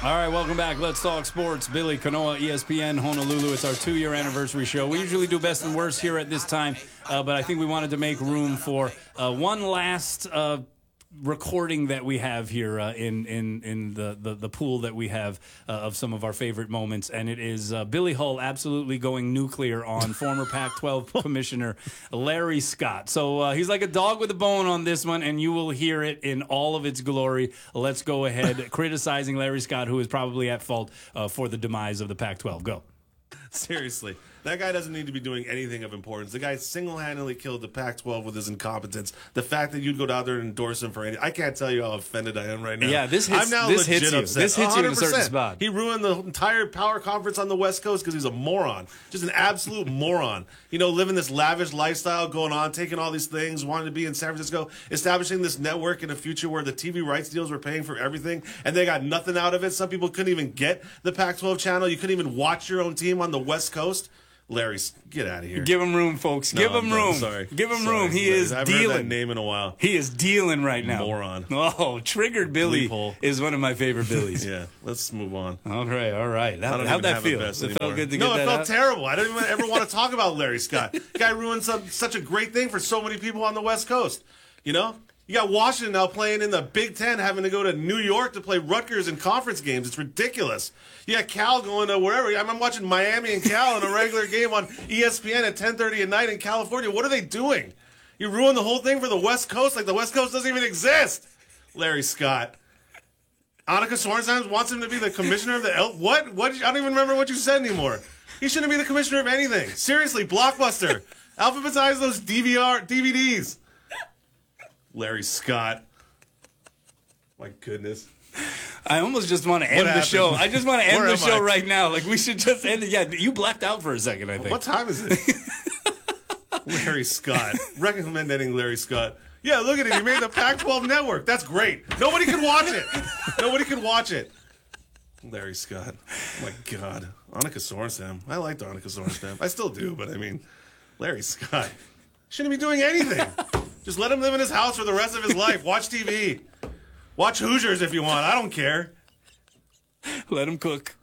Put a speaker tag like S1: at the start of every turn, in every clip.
S1: All right, welcome back. Let's talk sports. Billy Canoa, ESPN Honolulu. It's our 2-year anniversary show. We usually do best and worst here at this time, but I think we wanted to make room for one last recording that we have here in the pool that we have of some of our favorite moments, and it is Billy Hull absolutely going nuclear on former Pac-12 Commissioner Larry Scott. So he's like a dog with a bone on this one, and you will hear it in all of its glory. Let's go ahead criticizing Larry Scott, who is probably at fault for the demise of the Pac-12. Go.
S2: Seriously, that guy doesn't need to be doing anything of importance. The guy single-handedly killed the Pac-12 with his incompetence. The fact that you'd go down there and endorse him for anything, I can't tell you how offended I am right now.
S1: Yeah, this hits,
S2: I'm now
S1: this
S2: legit
S1: hits you.
S2: upset.
S1: This hits you in a
S2: 100%.
S1: certain spot.
S2: He ruined the entire power conference on the West Coast because he's a moron. Just an absolute moron. You know, living this lavish lifestyle, going on, taking all these things, wanting to be in San Francisco, establishing this network in a future where the TV rights deals were paying for everything, and they got nothing out of it. Some people couldn't even get the Pac-12 channel. You couldn't even watch your own team on the West Coast. Larry, get out of here.
S1: Give him room, folks. Give him room.
S2: Sorry.
S1: Give him room. He is
S2: I haven't
S1: dealing.
S2: heard that name in a while.
S1: He is dealing right now.
S2: Moron.
S1: Oh, Triggered Billy
S2: Loophole.
S1: is one of my favorite Billies.
S2: Yeah, let's move on.
S1: All right. How'd that feel? It felt good to get
S2: No, it
S1: that
S2: felt
S1: out?
S2: terrible. I don't even ever want to talk about Larry Scott. Guy ruined such a great thing for so many people on the West Coast. You know? You got Washington now playing in the Big Ten, having to go to New York to play Rutgers in conference games. It's ridiculous. You got Cal going to wherever. I'm watching Miami and Cal in a regular game on ESPN at 10:30 at night in California. What are they doing? You ruined the whole thing for the West Coast like the West Coast doesn't even exist. Larry Scott. Annika Sorensen wants him to be the commissioner of the What? I don't even remember what you said anymore. He shouldn't be the commissioner of anything. Seriously, Blockbuster. Alphabetize those DVDs. Larry Scott. My goodness.
S1: I almost just want to end the show. I just want to end the show right now. Like, we should just end it. Yeah, you blacked out for a second, I think.
S2: What time is it? Larry Scott. Recommending Larry Scott. Yeah, look at it. He made the Pac-12 network. That's great. Nobody can watch it. Larry Scott. Oh, my God. Annika Sorenstam. I liked Annika Sorenstam. I still do, but I mean, Larry Scott. Shouldn't be doing anything. Just let him live in his house for the rest of his life. Watch TV. Watch Hoosiers if you want. I don't care.
S1: Let him cook.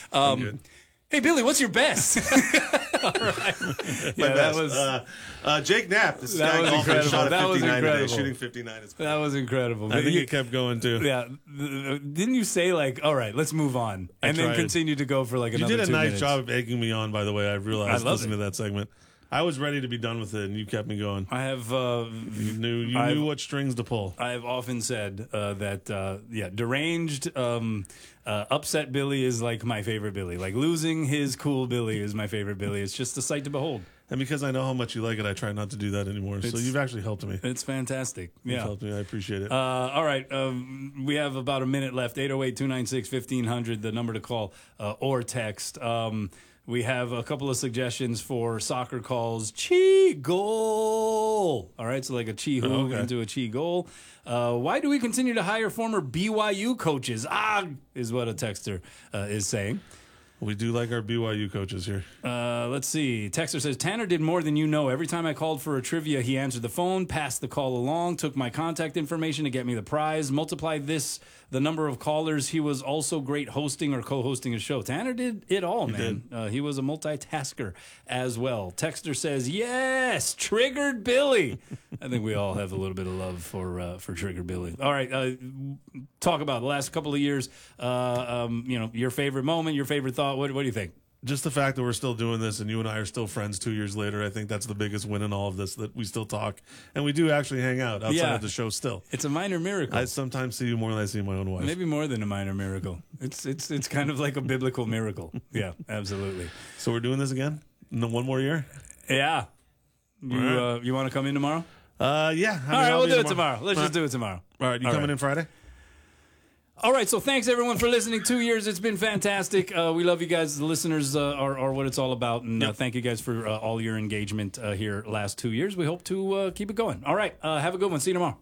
S1: Hey, Billy, what's your best? All right.
S2: My best. That was Jake Knapp. This guy golfer shot at 59 today. Shooting 59 is cool.
S1: That was incredible.
S2: I think it kept going too.
S1: Yeah. Didn't you say, like, all right, let's move on, and then continue to go for like another 2 minutes?
S2: You did a nice job of egging me on, by the way. I realized listening to that segment. I was ready to be done with it, and you kept me going.
S1: I have.
S2: You knew what strings to pull.
S1: I have often said that, deranged, upset Billy is like my favorite Billy. Like, losing his cool Billy is my favorite Billy. It's just a sight to behold.
S2: And because I know how much you like it, I try not to do that anymore. So you've actually helped me.
S1: It's fantastic.
S2: You've helped me. I appreciate it.
S1: All right. We have about a minute left. 808-296-1500, the number to call or text. We have a couple of suggestions for soccer calls. Chi goal. All right, so like a chi hoog into a chi goal. Why do we continue to hire former BYU coaches? Is what a texter is saying.
S2: We do like our BYU coaches here.
S1: Let's see. Texter says, Tanner did more than you know. Every time I called for a trivia, he answered the phone, passed the call along, took my contact information to get me the prize. Multiply the number of callers. He was also great hosting or co-hosting a show. Tanner did it all, man. He was a multitasker as well. Texter says, yes, Triggered Billy. I think we all have a little bit of love for Triggered Billy. All right. Talk about the last couple of years. Your favorite moment, your favorite thought. What do you think?
S2: Just the fact that we're still doing this and you and I are still friends 2 years later, I think that's the biggest win in all of this, that we still talk. And we do actually hang out outside of the show still.
S1: It's a minor miracle.
S2: I sometimes see you more than I see my own wife.
S1: Maybe more than a minor miracle. It's kind of like a biblical miracle. Yeah, absolutely.
S2: So we're doing this again? One more year?
S1: Yeah. You want to come in tomorrow?
S2: Yeah.
S1: All right, we'll do it tomorrow. Let's just do it tomorrow.
S2: All right, you coming in Friday?
S1: All right, so thanks everyone for listening. 2 years, it's been fantastic. We love you guys. The listeners are what it's all about, and thank you guys for all your engagement here last 2 years. We hope to keep it going. All right, have a good one. See you tomorrow.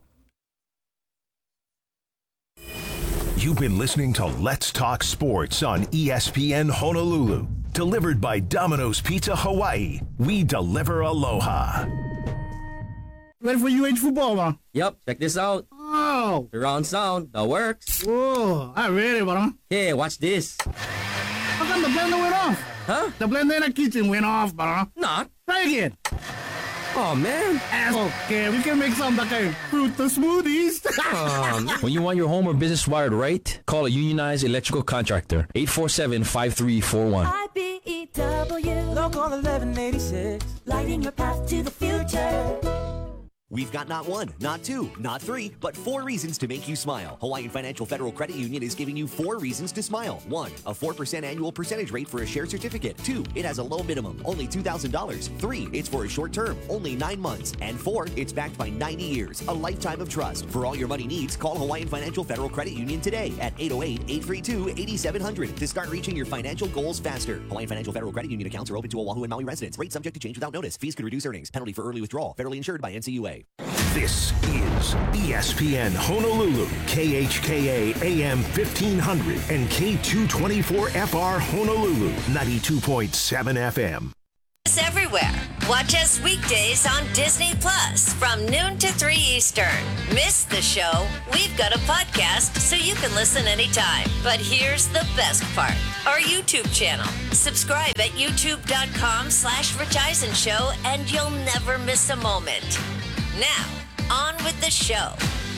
S3: You've been listening to Let's Talk Sports on ESPN Honolulu. Delivered by Domino's Pizza Hawaii. We deliver aloha.
S4: Ready for UH football, man?
S5: Yep, check this out.
S4: Oh. Wow.
S5: Surround sound. That works.
S4: Whoa, I ready, bro.
S5: Hey, watch this.
S4: How come the blender went off?
S5: Huh?
S4: The blender in the kitchen went off, bro.
S5: Not.
S4: Try again.
S5: Oh, man.
S4: Okay, we can make some that kind of fruit the smoothies.
S6: When you want your home or business wired right, call a unionized electrical contractor. 847-5341.
S7: IBEW Local 1186, lighting your path to the future.
S8: We've got not one, not two, not three, but 4 reasons to make you smile. Hawaiian Financial Federal Credit Union is giving you 4 reasons to smile. 1, a 4% annual percentage rate for a share certificate. 2, it has a low minimum, only $2,000. 3, it's for a short term, only 9 months. And 4, it's backed by 90 years, a lifetime of trust. For all your money needs, call Hawaiian Financial Federal Credit Union today at 808-832-8700 to start reaching your financial goals faster. Hawaiian Financial Federal Credit Union accounts are open to Oahu and Maui residents. Rate subject to change without notice. Fees could reduce earnings. Penalty for early withdrawal. Federally insured by NCUA.
S3: This is ESPN Honolulu, KHKA AM 1500 and K224FR Honolulu, 92.7 FM.
S9: Us everywhere. Watch us weekdays on Disney Plus from noon to 3 Eastern. Miss the show? We've got a podcast so you can listen anytime. But here's the best part. Our YouTube channel. Subscribe at youtube.com/Rich Eisen Show and you'll never miss a moment. Now, on with the show.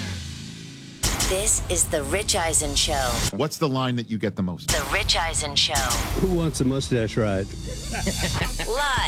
S9: This is the Rich Eisen Show.
S10: What's the line that you get the most?
S9: The Rich Eisen Show.
S11: Who wants a mustache ride?
S9: Live